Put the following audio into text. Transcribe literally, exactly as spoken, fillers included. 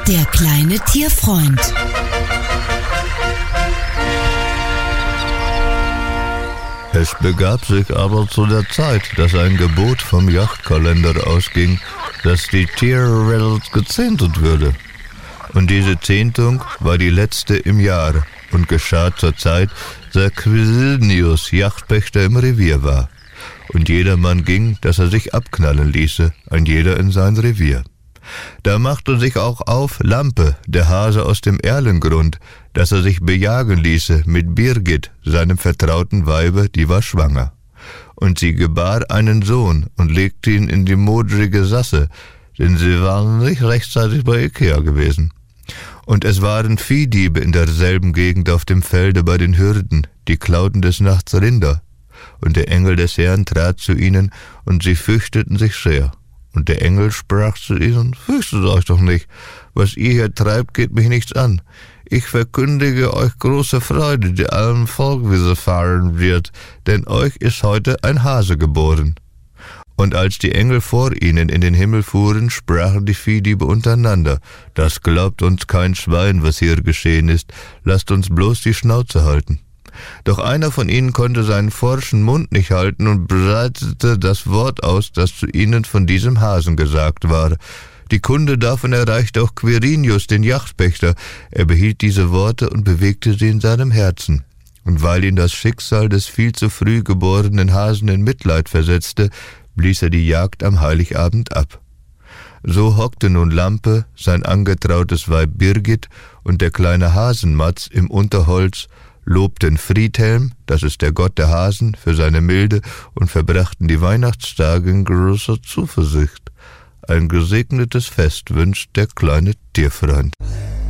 Der kleine Tierfreund. Es begab sich aber zu der Zeit, dass ein Gebot vom Jagdkalender ausging, dass die Tierwelt gezehntet würde. Und diese Zehntung war die letzte im Jahr und geschah zur Zeit, da Quirinius Jagdpächter im Revier war. Und jedermann ging, dass er sich abknallen ließe, ein jeder in sein Revier. Da machte sich auch auf Lampe, der Hase aus dem Erlengrund, dass er sich bejagen ließe mit Birgit, seinem vertrauten Weibe, die war schwanger. Und sie gebar einen Sohn und legte ihn in die modrige Sasse, denn sie waren nicht rechtzeitig bei Ikea gewesen. Und es waren Viehdiebe in derselben Gegend auf dem Felde bei den Hürden, die klauten des Nachts Rinder. Und der Engel des Herrn trat zu ihnen, und sie fürchteten sich sehr. Und der Engel sprach zu ihnen, fürchtet euch doch nicht, was ihr hier treibt, geht mich nichts an. Ich verkündige euch große Freude, die allem Volk widerfahren wird, denn euch ist heute ein Hase geboren. Und als die Engel vor ihnen in den Himmel fuhren, sprachen die Viehdiebe untereinander, das glaubt uns kein Schwein, was hier geschehen ist, lasst uns bloß die Schnauze halten. Doch einer von ihnen konnte seinen forschen Mund nicht halten und breitete das Wort aus, das zu ihnen von diesem Hasen gesagt war. Die Kunde davon erreichte auch Quirinius, den Jagdpächter. Er behielt diese Worte und bewegte sie in seinem Herzen. Und weil ihn das Schicksal des viel zu früh geborenen Hasen in Mitleid versetzte, blies er die Jagd am Heiligabend ab. So hockte nun Lampe, sein angetrautes Weib Birgit und der kleine Hasenmatz im Unterholz, lobten Friedhelm, das ist der Gott der Hasen, für seine Milde und verbrachten die Weihnachtstage in großer Zuversicht. Ein gesegnetes Fest wünscht der kleine Tierfreund.